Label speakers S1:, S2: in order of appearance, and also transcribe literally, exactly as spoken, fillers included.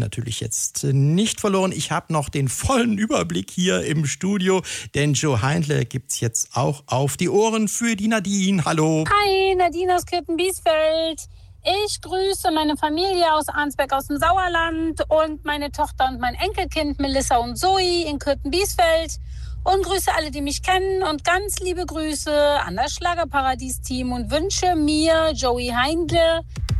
S1: natürlich jetzt nicht verloren. Ich habe noch den vollen Überblick hier im Studio, denn Joe Heindle gibt's jetzt auch auf die Ohren für die Nadine. Hallo.
S2: Hi, Nadine aus Kürten-Biesfeld. Ich grüße meine Familie aus Arnsberg aus dem Sauerland und meine Tochter und mein Enkelkind Melissa und Zoe in Kürten-Biesfeld. Und grüße alle, die mich kennen, und ganz liebe Grüße an das Schlagerparadies-Team und wünsche mir, Joey Heindle,